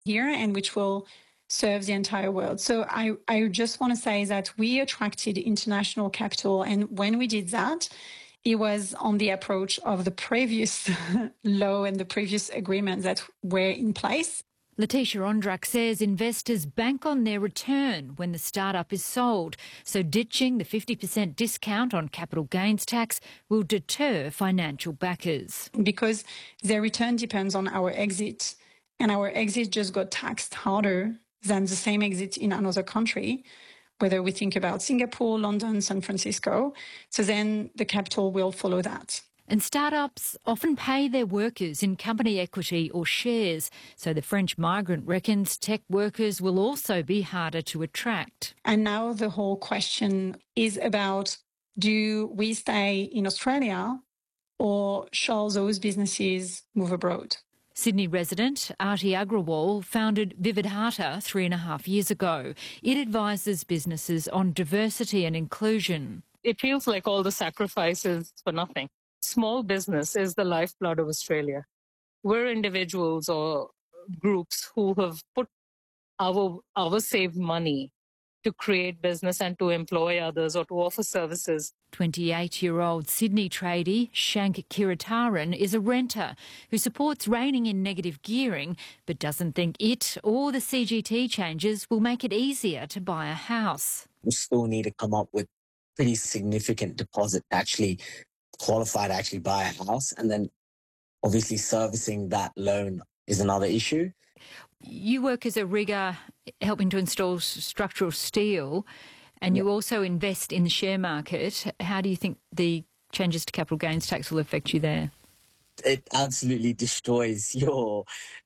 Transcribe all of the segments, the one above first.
here and which will serve the entire world. So I just want to say that we attracted international capital. And when we did that, it was on the approach of the previous law and the previous agreements that were in place. Letitia Ondrak says investors bank on their return when the startup is sold, so ditching the 50% discount on capital gains tax will deter financial backers. Because their return depends on our exit, and our exit just got taxed harder than the same exit in another country, whether we think about Singapore, London, San Francisco. So then the capital will follow that. And startups often pay their workers in company equity or shares, so the French migrant reckons tech workers will also be harder to attract. And now the whole question is about, do we stay in Australia or shall those businesses move abroad? Sydney resident Arti Agrawal founded Vividhata 3.5 years ago. It advises businesses on diversity and inclusion. It feels like all the sacrifices for nothing. Small business is the lifeblood of Australia. We're individuals or groups who have put our saved money to create business and to employ others or to offer services. 28-year-old Sydney tradie Shank Kiritaran is a renter who supports reining in negative gearing but doesn't think it or the CGT changes will make it easier to buy a house. We still need to come up with pretty significant deposit to actually qualify to actually buy a house, and then obviously servicing that loan is another issue. You work as a rigger helping to install structural steel, and you also invest in the share market. How do you think the changes to capital gains tax will affect you there? It absolutely destroys your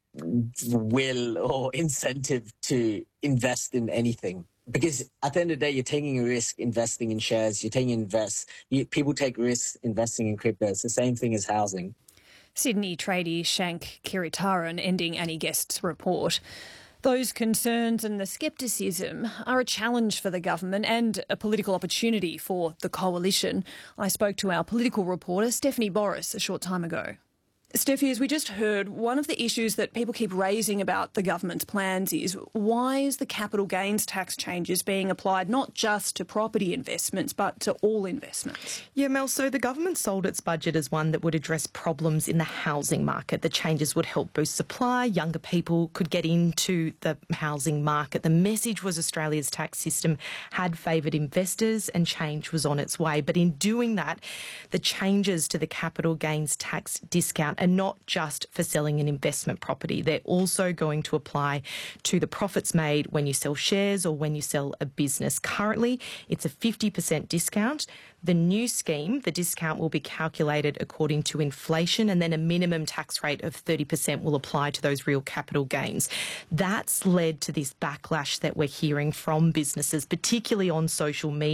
will or incentive to invest in anything. Because at the end of the day, you're taking a risk investing in shares, people take risks investing in crypto. It's the same thing as housing. Sydney tradie Shank Kiritaran ending Annie Guest's report. Those concerns and the scepticism are a challenge for the government and a political opportunity for the coalition. I spoke to our political reporter Stephanie Boris a short time ago. Steffi, as we just heard, one of the issues that people keep raising about the government's plans is why is the capital gains tax changes being applied not just to property investments but to all investments? Yeah, Mel, so the government sold its budget as one that would address problems in the housing market. The changes would help boost supply, younger people could get into the housing market. The message was Australia's tax system had favoured investors and change was on its way. But in doing that, the changes to the capital gains tax discount are not just for selling an investment property. They're also going to apply to the profits made when you sell shares or when you sell a business. Currently, it's a 50% discount. The new scheme, the discount will be calculated according to inflation, and then a minimum tax rate of 30% will apply to those real capital gains. That's led to this backlash that we're hearing from businesses, particularly on social media.